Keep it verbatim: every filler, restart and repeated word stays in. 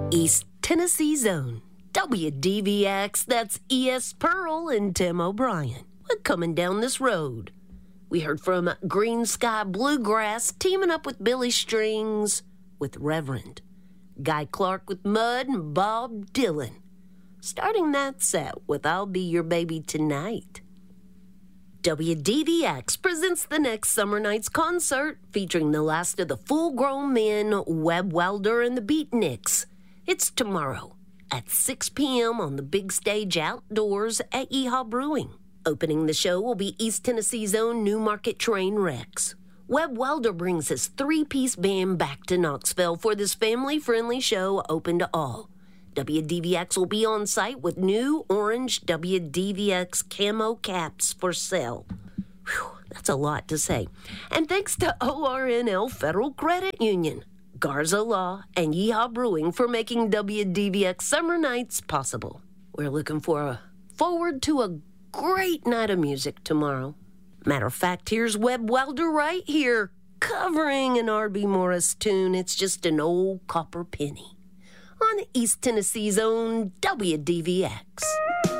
East Tennessee's own W D V X, that's E S. Pearl and Tim O'Brien. We're coming down this road. We heard from Green Sky Bluegrass teaming up with Billy Strings with Reverend. Guy Clark with Mud and Bob Dylan. Starting that set with I'll Be Your Baby Tonight. W D V X presents the next Summer Nights concert featuring the last of the full-grown men, Webb Welder and the Beatniks. It's tomorrow at six p.m. on the big stage outdoors at Yeehaw Brewing. Opening the show will be East Tennessee's own Newmarket Trainwrecks. Webb Welder brings his three-piece band back to Knoxville for this family-friendly show open to all. W D V X will be on site with new orange W D V X camo caps for sale. Whew, that's a lot to say. And thanks to O R N L Federal Credit Union, Garza Law, and Yeehaw Brewing for making W D V X Summer Nights possible. We're looking for a forward to a great night of music tomorrow. Matter of fact, here's Webb Welder right here, covering an R B Morris tune. It's just an old copper penny on East Tennessee's own W D V X.